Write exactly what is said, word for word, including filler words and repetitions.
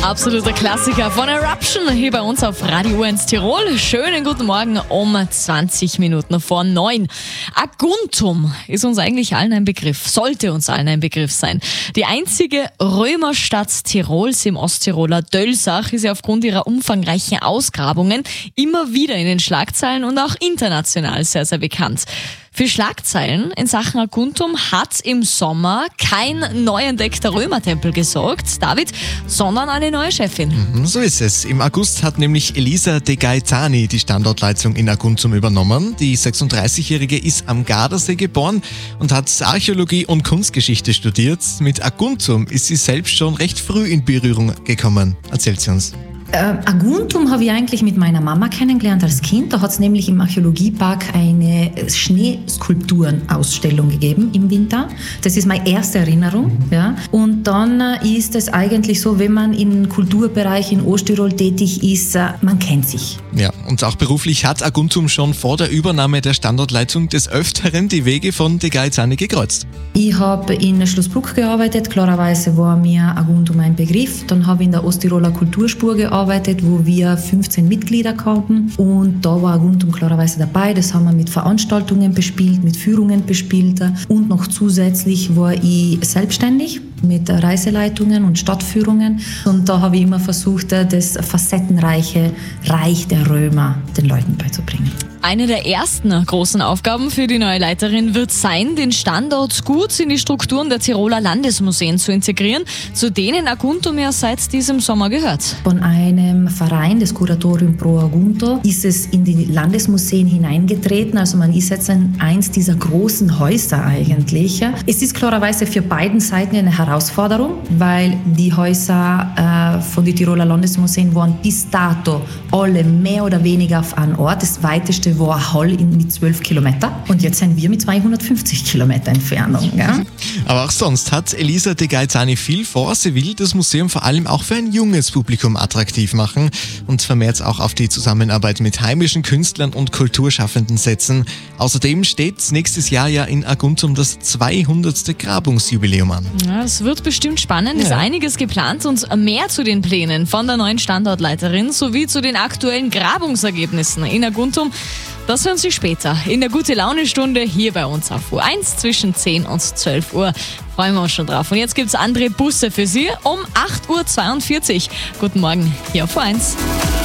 Absoluter Klassiker von Eruption hier bei uns auf Radio eins Tirol. Schönen guten Morgen um zwanzig Minuten vor neun. Aguntum ist uns eigentlich allen ein Begriff, sollte uns allen ein Begriff sein. Die einzige Römerstadt Tirols im Osttiroler Dölsach ist ja aufgrund ihrer umfangreichen Ausgrabungen immer wieder in den Schlagzeilen und auch international sehr, sehr bekannt. Für Schlagzeilen in Sachen Aguntum hat im Sommer kein neu entdeckter Römertempel gesorgt, David, sondern eine neue Chefin. Mhm, so ist es. Im August hat nämlich Elisa De Gaetani die Standortleitung in Aguntum übernommen. Die sechsunddreißigjährige ist am Gardasee geboren und hat Archäologie und Kunstgeschichte studiert. Mit Aguntum ist sie selbst schon recht früh in Berührung gekommen, erzählt sie uns. Äh, Aguntum habe ich eigentlich mit meiner Mama kennengelernt als Kind. Da hat es nämlich im Archäologiepark eine Schneeskulpturenausstellung gegeben im Winter. Das ist meine erste Erinnerung. Ja. Und dann äh, ist es eigentlich so, wenn man im Kulturbereich in Osttirol tätig ist, äh, man kennt sich. Ja, und auch beruflich hat Aguntum schon vor der Übernahme der Standortleitung des Öfteren die Wege von De Gaetani gekreuzt. Ich habe in Schlossbruck gearbeitet. Klarerweise war mir Aguntum ein Begriff. Dann habe ich in der Osttiroler Kulturspur gearbeitet, wo wir fünfzehn Mitglieder hatten, und da war Aguntum klarerweise dabei. Das haben wir mit Veranstaltungen bespielt, mit Führungen bespielt, und noch zusätzlich war ich selbstständig mit Reiseleitungen und Stadtführungen, und da habe ich immer versucht, das facettenreiche Reich der Römer den Leuten beizubringen. Eine der ersten großen Aufgaben für die neue Leiterin wird sein, den Standort gut in die Strukturen der Tiroler Landesmuseen zu integrieren, zu denen Aguntum ja seit diesem Sommer gehört. Von einem Verein, das Curatorium Pro Agunto, ist es in die Landesmuseen hineingetreten. Also man ist jetzt in eins dieser großen Häuser eigentlich. Es ist klarerweise für beiden Seiten eine Herausforderung, weil die Häuser äh, von den Tiroler Landesmuseen waren bis dato alle mehr oder weniger auf einem Ort. Das weiteste war Hall mit zwölf Kilometern, und jetzt sind wir mit zweihundertfünfzig Kilometer Entfernung. Ja? Aber auch sonst hat Elisa De Gaetani viel vor. Sie will das Museum vor allem auch für ein junges Publikum attraktiv machen und vermehrt auch auf die Zusammenarbeit mit heimischen Künstlern und Kulturschaffenden setzen. Außerdem steht nächstes Jahr ja in Aguntum das zweihundertste Grabungsjubiläum an. Ja, das wird bestimmt spannend. Es ist Ja. einiges geplant, und mehr zu den Plänen von der neuen Standortleiterin sowie zu den aktuellen Grabungsergebnissen in Aguntum, das hören Sie später in der Gute-Laune-Stunde hier bei uns auf U eins zwischen zehn und zwölf Uhr. Freuen wir uns schon drauf. Und jetzt gibt es andere Busse für Sie um acht Uhr zweiundvierzig. Guten Morgen hier auf U eins.